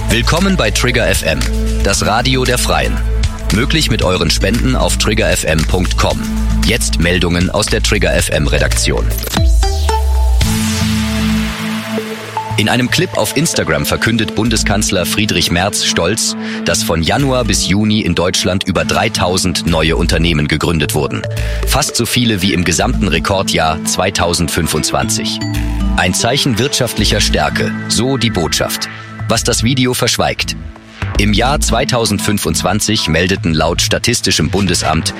Willkommen bei Trigger FM, das Radio der Freien. Möglich mit euren Spenden auf triggerfm.com. Jetzt Meldungen aus der Trigger FM Redaktion. In einem Clip auf Instagram verkündet Bundeskanzler Friedrich Merz stolz, dass von Januar bis Juni in Deutschland über 3000 neue Unternehmen gegründet wurden. Fast so viele wie im gesamten Rekordjahr 2025. Ein Zeichen wirtschaftlicher Stärke, so die Botschaft. Was das Video verschweigt. Im Jahr 2025 meldeten laut Statistischem Bundesamt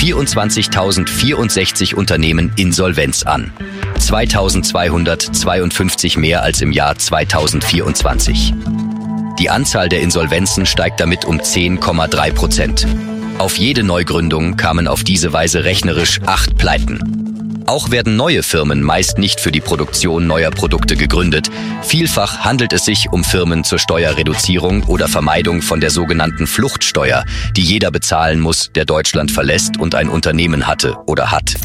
24.064 Unternehmen Insolvenz an. 2.252 mehr als im Jahr 2024. Die Anzahl der Insolvenzen steigt damit um 10,3%. Auf jede Neugründung kamen auf diese Weise rechnerisch 8 Pleiten. Auch werden neue Firmen meist nicht für die Produktion neuer Produkte gegründet. Vielfach handelt es sich um Firmen zur Steuerreduzierung oder Vermeidung von der sogenannten Fluchtsteuer, die jeder bezahlen muss, der Deutschland verlässt und ein Unternehmen hatte oder hat.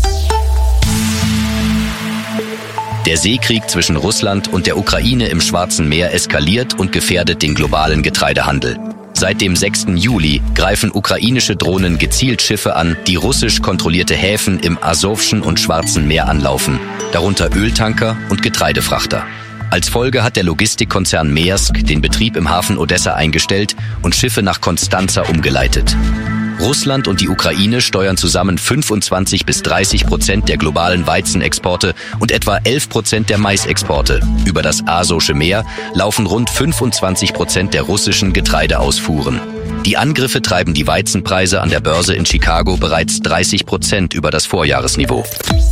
Der Seekrieg zwischen Russland und der Ukraine im Schwarzen Meer eskaliert und gefährdet den globalen Getreidehandel. Seit dem 6. Juli greifen ukrainische Drohnen gezielt Schiffe an, die russisch kontrollierte Häfen im Asowschen und Schwarzen Meer anlaufen, darunter Öltanker und Getreidefrachter. Als Folge hat der Logistikkonzern Maersk den Betrieb im Hafen Odessa eingestellt und Schiffe nach Konstanza umgeleitet. Russland und die Ukraine steuern zusammen 25-30% der globalen Weizenexporte und etwa 11% der Maisexporte. Über das Asowsche Meer laufen rund 25% der russischen Getreideausfuhren. Die Angriffe treiben die Weizenpreise an der Börse in Chicago bereits 30% über das Vorjahresniveau.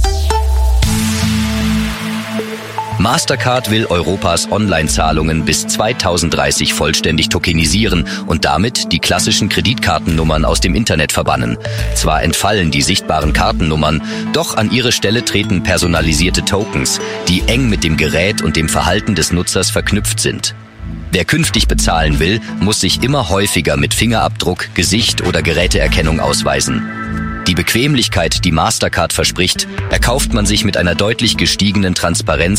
Mastercard will Europas Online-Zahlungen bis 2030 vollständig tokenisieren und damit die klassischen Kreditkartennummern aus dem Internet verbannen. Zwar entfallen die sichtbaren Kartennummern, doch an ihre Stelle treten personalisierte Tokens, die eng mit dem Gerät und dem Verhalten des Nutzers verknüpft sind. Wer künftig bezahlen will, muss sich immer häufiger mit Fingerabdruck, Gesicht oder Geräteerkennung ausweisen. Die Bequemlichkeit, die Mastercard verspricht, erkauft man sich mit einer deutlich gestiegenen Transparenz